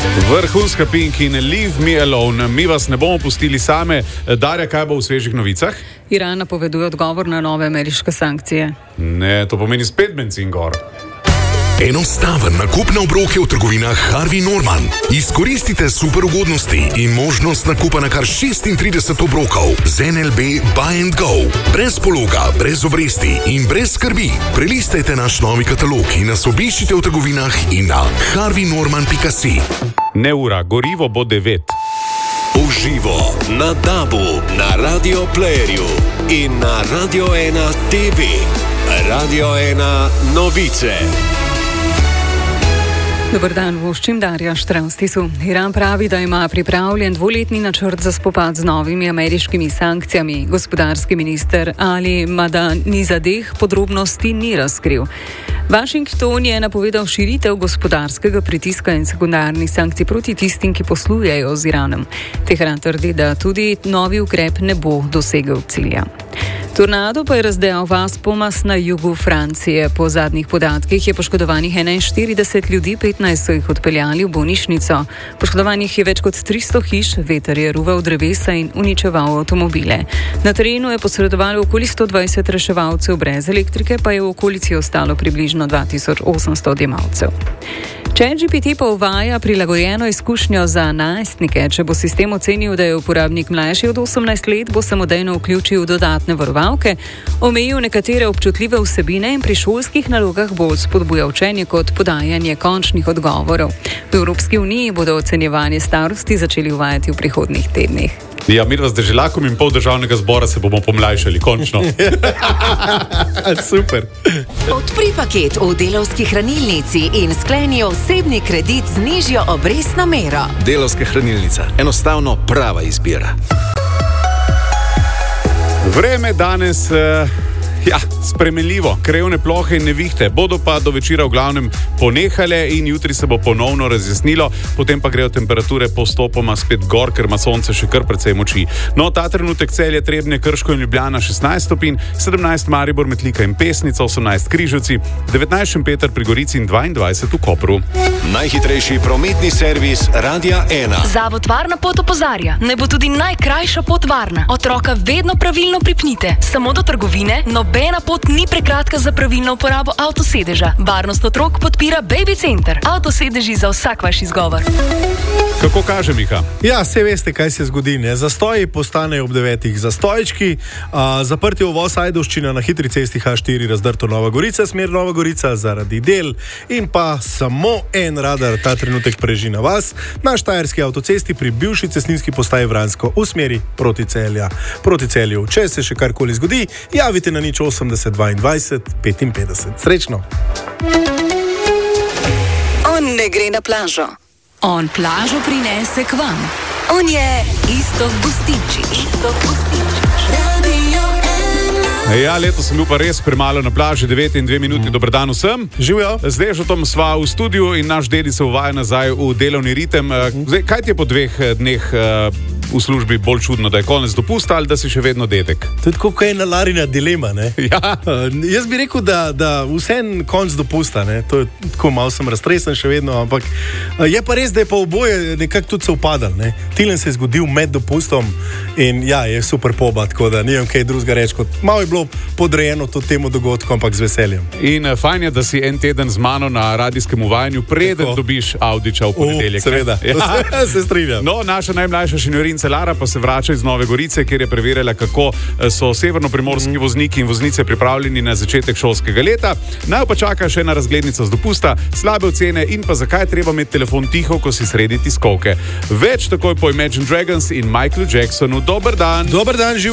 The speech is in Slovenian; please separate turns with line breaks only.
Vrhunska Pink in Leave Me Alone. Mi vas ne bomo pustili same. Darja, kaj bo v svežih novicah?
Iran napoveduje odgovor na nove ameriške sankcije.
Ne, to pomeni spet bencin gor.
Enostaven nakup na obroke v trgovinah Harvey Norman. Izkoristite super ugodnosti in možnost nakupa na kar 36 obrokov z NLB Buy and Go. Brez pologa, brez obresti in brez skrbi. Prelistajte naš novi katalog in nas obiščite v trgovinah in na harveynorman.si.
Ne ura, gorivo bo 9.
Uživo na DAB-u, na Radio Playerju in na Radio 1 TV. Radio 1 novice.
Dobar dan, voščim Darja Štravstisu. Iran pravi, da ima pripravljen dvoletni načrt za spopad z novimi ameriškimi sankcijami. Gospodarski minister Ali Madanizadeh podrobnosti ni razkril. Washington je napovedal širitev gospodarskega pritiska in sekundarnih sankcij proti tistim, ki poslujejo z Iranom. Teheran trdi, da tudi novi ukrep ne bo dosegel cilja. Tornado pa je razdejal vas Pomas na jugu Francije. Po zadnjih podatkih je poškodovanih 41 ljudi, 15 so jih odpeljali v bolnišnico. Poškodovanih je več kot 300 hiš, veter je ruval drevesa in uničeval avtomobile. Na terenu je posredovalo okoli 120 reševalcev, brez elektrike pa je v okolici ostalo približno 2800 odjemalcev. ChatGPT pa uvaja prilagojeno izkušnjo za najstnike. Če bo sistem ocenil, da je uporabnik mlajši od 18 let, bo samodejno vključil dodatne varovalke, omejil nekatere občutljive vsebine in pri šolskih nalogah bolj spodbuja učenje kot podajanje končnih odgovorov. V Evropski uniji bodo ocenjevanje starosti začeli uvajati v prihodnjih tednih.
Ja, mi z državljakom in pol državnega zbora se bomo pomlajšali, končno.
Super.
Odpri paket v Delavski hranilnici in skleni osebni kredit z nižjo obrestno mero.
Delavska hranilnica. Enostavno prava izbira.
Vreme danes, spremenljivo. Krevne plohe in nevihte bodo pa do večera v glavnem ponehale in jutri se bo ponovno razjasnilo, potem pa grejo temperature postopoma spet gor, ker ima sonce še kar precej moči. No, ta trenutek Celje, Trebnje, Krško in Ljubljana 16 stopinj, 17 Maribor, Metlika in Pesnica, 18 Križevci, 19 Šempeter pri Gorici in 22 v Kopru.
Najhitrejši prometni servis Radia 1.
Zavod Varna pot opozarja, ne bo tudi najkrajša pot varna. Otroka vedno pravilno pripnite. Samo do trgovine nobena pot ni prekratka za pravilno uporabo avtosedeža. Varnost otrok podpira Baby Center. Avtosedeži za vsak vaš izgovor.
Kako kaže, Miha?
Ja, vse veste, kaj se zgodi, ne? Zastoji postanejo ob 9. zastojčki, zaprti uvoz Ajdovščina na hitri cesti H4 razdrto Nova Gorica, smer Nova Gorica zaradi del in pa samo en radar ta trenutek preži na vas na Štajerski avtocesti pri bivši cestninski postaji Vransko v smeri proti Celju. Če se še karkoli zgodi, javite na 080 22 55. Srečno!
On ne gre na plažo.
On plažo prinese k vam.
On je Iztok Gustinčič.
Ja, letos sem bil pa res premalo na plaži, 9 in 2 minuti. Dober dan vsem.
Živijo.
Zdaj že tom sva v studiu in naš dedi se uvaja nazaj v delovni ritem. Zdaj, kaj ti je po 2 dneh v službi bolj čudno, da je konec dopusta ali da si še vedno dedek?
To je tako, kot je ena Larina dilema, ne?
Ja.
Jaz bi rekel, da vsem konc dopusta, ne? To je tako, malo sem raztresen še vedno, ampak je pa res, da je pa oboje nekako tudi se upadal, ne? Tilen se je zgodil med dopustom in ja, je super poba, tako da nimam kaj drugega reči, kot malo je bilo podrejeno to temu dogodku, ampak z veseljem.
In fajn je, da si en teden z mano na radijskem uvajanju, preden dobiš Audiča v ponedeljek.
Seveda, ja. Se strinjam.
No, naša najmlajša šinjorinca Lara pa se vrača iz Nove Gorice, kjer je preverjala, kako so severnoprimorski vozniki in voznice pripravljeni na začetek šolskega leta. Naj pa čaka še ena razglednica z dopusta, slabe ocene in pa zakaj treba imeti telefon tiho, ko si sredi tiskovke. Več takoj po Imagine Dragons in Michaelu Jacksonu. Dober dan!
Dober dan,